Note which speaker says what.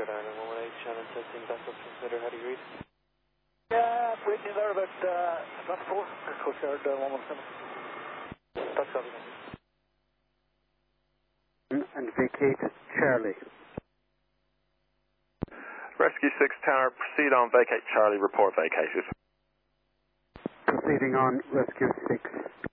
Speaker 1: Ireland 118, Shannon testing backup transmitter, how do you read?
Speaker 2: Yeah, waiting there about not 4, Coast Guard 117. That's everything.
Speaker 3: And vacate Charlie.
Speaker 4: Rescue 6 Tower, proceed on vacate Charlie, report vacated.
Speaker 3: Proceeding on Rescue 6.